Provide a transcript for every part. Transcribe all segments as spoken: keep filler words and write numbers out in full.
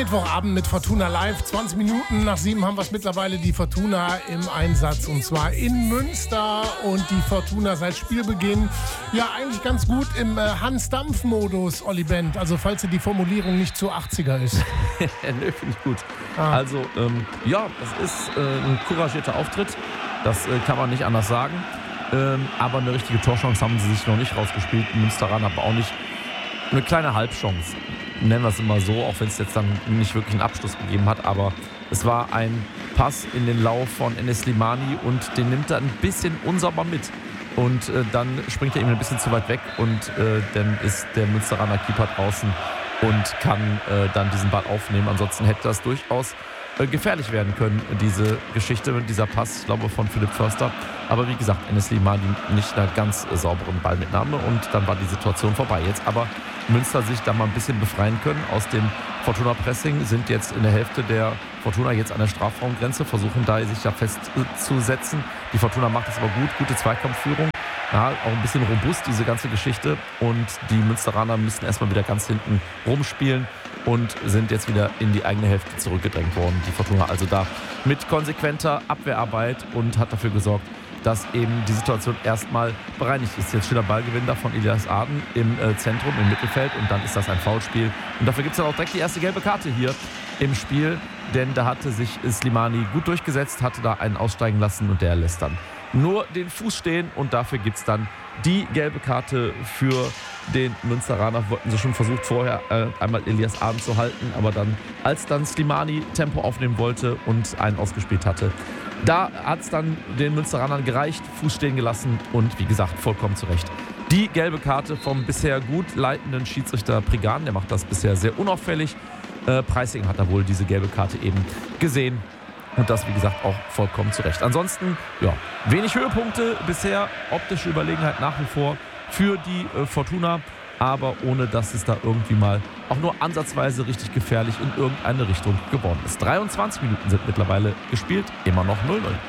Mittwochabend mit Fortuna Live. zwanzig Minuten nach sieben haben wir es mittlerweile, die Fortuna im Einsatz. Und zwar in Münster. Und die Fortuna seit Spielbeginn ja eigentlich ganz gut im äh, Hans-Dampf-Modus, Olli Bent. Also falls dir die Formulierung nicht zu achtziger ist. Nö, finde ich gut. Ah. Also, ähm, ja, das ist äh, ein couragierter Auftritt. Das äh, kann man nicht anders sagen. Ähm, aber eine richtige Torchance haben sie sich noch nicht rausgespielt. Münsteraner aber auch nicht. Eine kleine Halbchance, nennen wir es immer so, auch wenn es jetzt dann nicht wirklich einen Abschluss gegeben hat. Aber es war ein Pass in den Lauf von Enes Slimani und den nimmt er ein bisschen unsauber mit. Und äh, dann springt er ihm ein bisschen zu weit weg und äh, dann ist der Münsteraner Keeper draußen und kann äh, dann diesen Ball aufnehmen. Ansonsten hätte das durchaus äh, gefährlich werden können, diese Geschichte, dieser Pass, ich glaube, von Philipp Förster. Aber wie gesagt, Enes Slimani nicht einer ganz äh, sauberen Ballmitnahme und dann war die Situation vorbei. Jetzt aber Münster sich da mal ein bisschen befreien können aus dem Fortuna-Pressing, sind jetzt in der Hälfte der Fortuna jetzt an der Strafraumgrenze, versuchen da sich da festzusetzen. Die Fortuna macht das aber gut, gute Zweikampfführung. Ja, auch ein bisschen robust, diese ganze Geschichte. Und die Münsteraner müssen erstmal wieder ganz hinten rumspielen und sind jetzt wieder in die eigene Hälfte zurückgedrängt worden. Die Fortuna also da mit konsequenter Abwehrarbeit und hat dafür gesorgt, dass eben die Situation erstmal bereinigt ist. Jetzt schöner Ballgewinn da von Elias Aden im äh, Zentrum, im Mittelfeld und dann ist das ein Foulspiel. Und dafür gibt es dann auch direkt die erste gelbe Karte hier im Spiel, denn da hatte sich Slimani gut durchgesetzt, hatte da einen aussteigen lassen und der lässt dann nur den Fuß stehen und dafür gibt es dann die gelbe Karte für den Münsteraner. Wollten sie schon versucht vorher äh, einmal Elias Aden zu halten, aber dann, als dann Slimani Tempo aufnehmen wollte und einen ausgespielt hatte, da hat es dann den Münsteranern gereicht, Fuß stehen gelassen und wie gesagt, vollkommen zu Recht. Die gelbe Karte vom bisher gut leitenden Schiedsrichter Prigan, der macht das bisher sehr unauffällig. Äh, Preissing hat da wohl diese gelbe Karte eben gesehen und das, wie gesagt, auch vollkommen zu Recht. Ansonsten, ja, wenig Höhepunkte bisher, optische Überlegenheit nach wie vor für die äh, Fortuna, aber ohne dass es da irgendwie mal auch nur ansatzweise richtig gefährlich in irgendeine Richtung geworden ist. dreiundzwanzig Minuten sind mittlerweile gespielt, immer noch null null.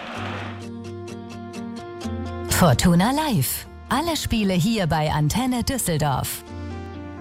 Fortuna Live. Alle Spiele hier bei Antenne Düsseldorf.